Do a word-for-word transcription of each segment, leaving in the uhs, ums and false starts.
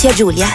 Venezia Giulia.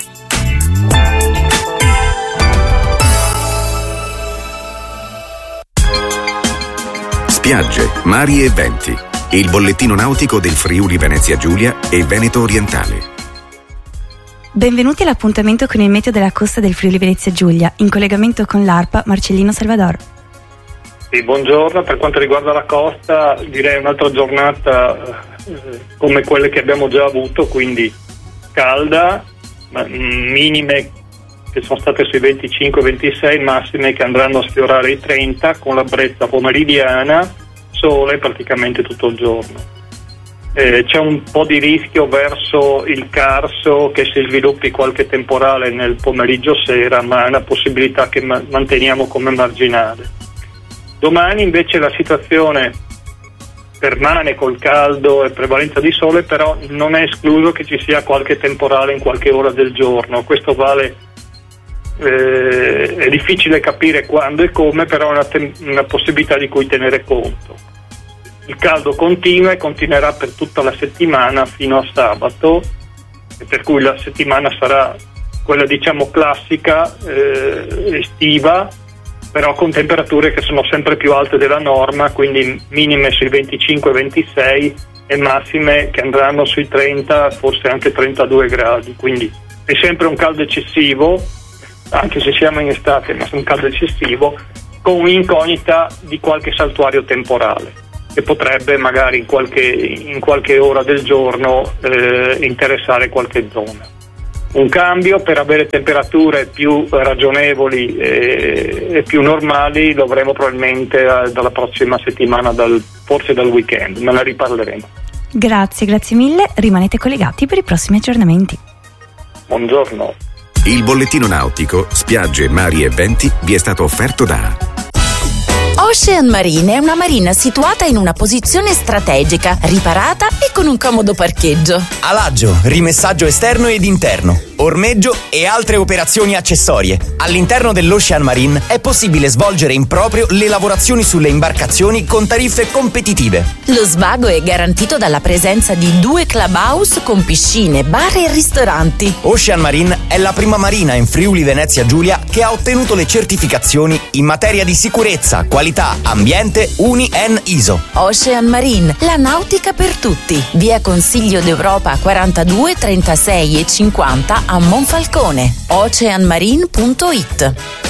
Spiagge, mari e venti. Il bollettino nautico del Friuli Venezia Giulia e Veneto Orientale. Benvenuti all'appuntamento con il meteo della costa del Friuli Venezia Giulia, in collegamento con l'ARPA Marcellino Salvador. Sì, buongiorno. Per quanto riguarda la costa, direi un'altra giornata eh, come quelle che abbiamo già avuto, quindi calda, minime che sono state sui venticinque ventisei, massime che andranno a sfiorare i trenta, con la brezza pomeridiana, sole praticamente tutto il giorno. Eh, c'è un po' di rischio verso il Carso che si sviluppi qualche temporale nel pomeriggio sera, ma è una possibilità che ma- manteniamo come marginale. Domani invece la situazione permane col caldo e prevalenza di sole, però non è escluso che ci sia qualche temporale in qualche ora del giorno. Questo vale Eh, è difficile capire quando e come, però è una, te- una possibilità di cui tenere conto. Il caldo continua e continuerà per tutta la settimana fino a sabato, e per cui la settimana sarà quella diciamo classica eh, estiva, però con temperature che sono sempre più alte della norma, quindi minime sui venticinque ventisei e massime che andranno sui trenta, forse anche trentadue gradi, quindi è sempre un caldo eccessivo, anche se siamo in estate, ma è un caldo eccessivo, con un'incognita di qualche saltuario temporale che potrebbe magari in qualche, in qualche ora del giorno eh, interessare qualche zona. Un cambio per avere temperature più ragionevoli e, e più normali lo avremo probabilmente eh, dalla prossima settimana, dal, forse dal weekend, ma ne riparleremo. Grazie, grazie mille, rimanete collegati per i prossimi aggiornamenti. Buongiorno. Il bollettino nautico, spiagge, mari e venti vi è stato offerto da Ocean Marine è una marina situata in una posizione strategica, riparata e con un comodo parcheggio. Alaggio, rimessaggio esterno ed interno, ormeggio e altre operazioni accessorie. All'interno dell'Ocean Marine è possibile svolgere in proprio le lavorazioni sulle imbarcazioni con tariffe competitive. Lo svago è garantito dalla presenza di due clubhouse con piscine, bar e ristoranti. Ocean Marine è la prima marina in Friuli Venezia Giulia che ha ottenuto le certificazioni in materia di sicurezza, qualità, ambiente U N I-N I S O. Ocean Marine, la nautica per tutti. Via Consiglio d'Europa quarantadue, trentasei e cinquanta a Monfalcone. ocean marine punto it.